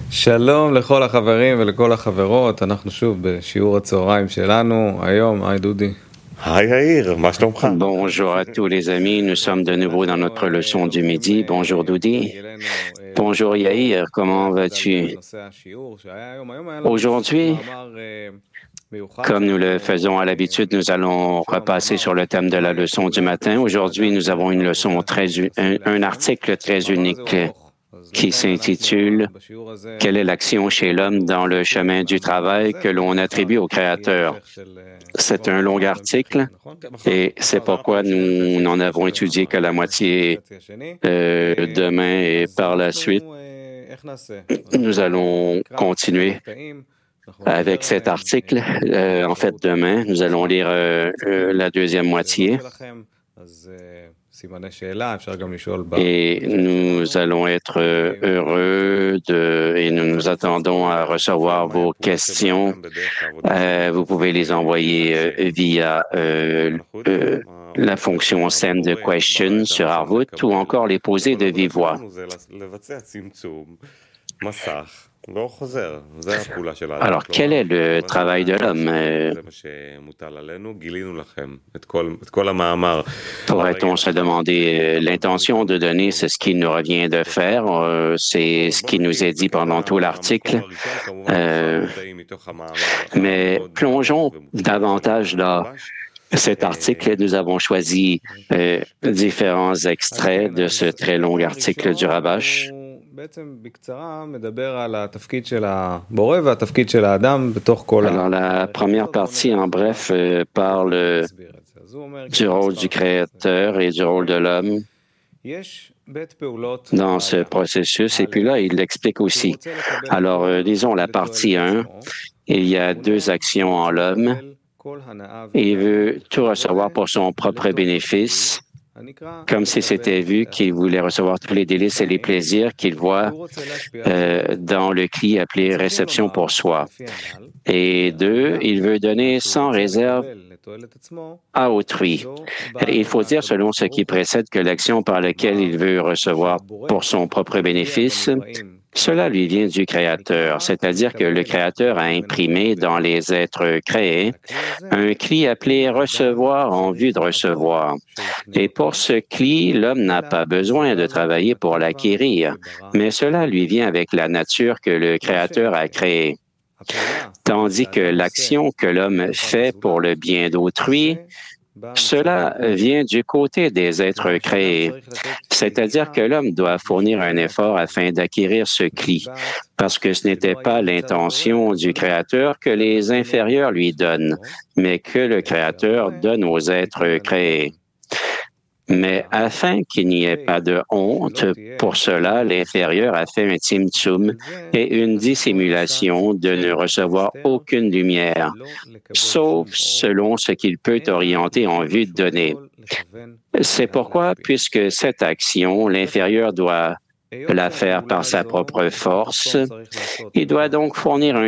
שלום לכל החברים ולכל החברות, אנחנו שוב בשיעור הצהריים שלנו, היום, היי דודי. היי יאיר, מה שלומך? Bonjour à tous les amis, nous sommes de nouveau dans notre leçon du midi. Bonjour Doudi. Bonjour Yair, comment vas-tu? Aujourd'hui, comme nous le faisons à l'habitude, nous allons repasser sur le thème de la leçon du matin. Aujourd'hui, nous avons une leçon un article très unique qui s'intitule « Quelle est l'action chez l'homme dans le chemin du travail que l'on attribue au Créateur ?» C'est un long article et c'est pourquoi nous n'en avons étudié que la moitié demain et par la suite, nous allons continuer avec cet article. En fait, demain, nous allons lire la deuxième moitié. Et nous allons être heureux et nous nous attendons à recevoir vos questions. Vous pouvez les envoyer via la fonction Send the Question sur Arvut ou encore les poser de vive voix. Alors, quel est le travail de l'homme? Pourrait-on se demander l'intention de donner, c'est ce qu'il nous revient de faire, c'est ce qui nous est dit pendant tout l'article. Mais plongeons davantage dans cet article. Nous avons choisi différents extraits de ce très long article du Rabash. Alors, la première partie, en bref, parle du rôle du Créateur et du rôle de l'homme dans ce processus. Et puis là, il l'explique aussi. Alors, disons la partie 1, il y a deux actions en l'homme. Il veut tout recevoir pour son propre bénéfice, comme si c'était vu qu'il voulait recevoir tous les délices et les plaisirs qu'il voit dans le cli appelé « réception pour soi ». Et 2, il veut donner sans réserve à autrui. Il faut dire, selon ce qui précède, que l'action par laquelle il veut recevoir pour son propre bénéfice, cela lui vient du Créateur, c'est-à-dire que le Créateur a imprimé dans les êtres créés un cli appelé « recevoir en vue de recevoir ». Et pour ce cli, l'homme n'a pas besoin de travailler pour l'acquérir, mais cela lui vient avec la nature que le Créateur a créée. Tandis que l'action que l'homme fait pour le bien d'autrui, cela vient du côté des êtres créés, c'est-à-dire que l'homme doit fournir un effort afin d'acquérir ce cli, parce que ce n'était pas l'intention du Créateur que les inférieurs lui donnent, mais que le Créateur donne aux êtres créés. Mais afin qu'il n'y ait pas de honte, pour cela, l'inférieur a fait un timtsum et une dissimulation de ne recevoir aucune lumière, sauf selon ce qu'il peut orienter en vue de donner. C'est pourquoi, puisque cette action, l'inférieur doit la faire par sa propre force, il doit donc fournir un